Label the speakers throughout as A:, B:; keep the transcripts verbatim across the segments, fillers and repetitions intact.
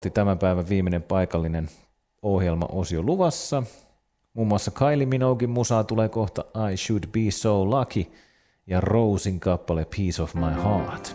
A: Tämän päivän viimeinen paikallinen ohjelma-osio luvassa. Muun muassa Kylie Minoguein musaa tulee kohta I Should Be So Lucky ja Rosen kappale Piece of My Heart.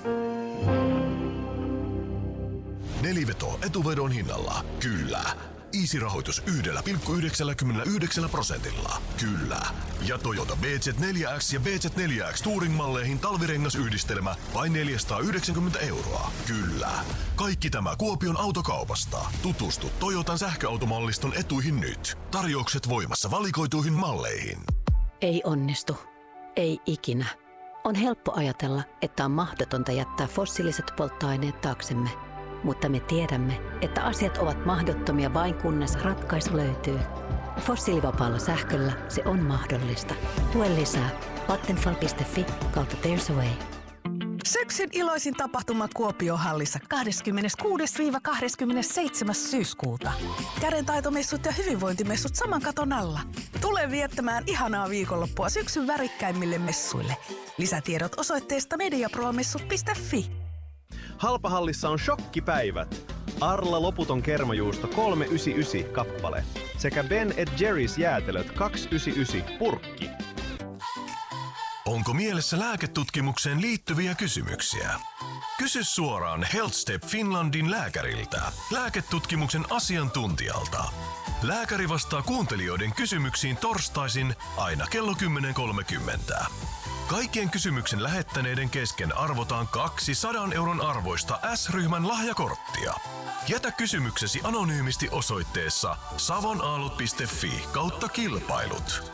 B: Neliveto etuvedon hinnalla. Kyllä. Easy-rahoitus yhdellä pilkku yhdeksänkymmentäyhdeksän prosentilla. Kyllä. Ja Toyota B Z neljä X ja B Z neljä X Touring-malleihin talvirengasyhdistelmä vain neljäsataayhdeksänkymmentä euroa. Kyllä. Kaikki tämä Kuopion autokaupasta. Tutustu Toyotan sähköautomalliston etuihin nyt. Tarjoukset voimassa valikoituihin malleihin.
C: Ei onnistu. Ei ikinä. On helppo ajatella, että on mahdotonta jättää fossiiliset polttoaineet taaksemme. Mutta me tiedämme, että asiat ovat mahdottomia vain kunnes ratkaisu löytyy. Fossiilivapaalla sähköllä se on mahdollista. Lue lisää vattenfall piste fi kautta There's a Way.
D: Syksyn iloisin tapahtuma Kuopio-hallissa kahdeskymmeneskuudes kahdeskymmenesseitsemäs syyskuuta. Kädentaitomessut ja hyvinvointimessut saman katon alla. Tule viettämään ihanaa viikonloppua syksyn värikkäimmille messuille. Lisätiedot osoitteesta mediapromessut piste fi.
E: Halpahallissa on shokkipäivät. Arla loputon kermajuusto kolme yhdeksänkymmentäyhdeksän kappale sekä Ben and Jerry's jäätelöt kaksi yhdeksänkymmentäyhdeksän purkki.
B: Onko mielessä lääketutkimukseen liittyviä kysymyksiä? Kysy suoraan HealthStep Finlandin lääkäriltä, lääketutkimuksen asiantuntijalta. Lääkäri vastaa kuuntelijoiden kysymyksiin torstaisin aina kello kymmenen kolmekymmentä. Kaikkien kysymyksen lähettäneiden kesken arvotaan kaksisataa euron arvoista S-ryhmän lahjakorttia. Jätä kysymyksesi anonyymisti osoitteessa savonaalut piste fi kautta kilpailut.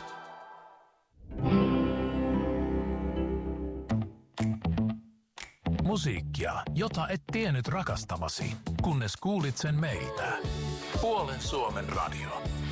F: Musiikkia, jota et tiennyt rakastavasi, kunnes kuulit sen meiltä. Puolen Suomen radio.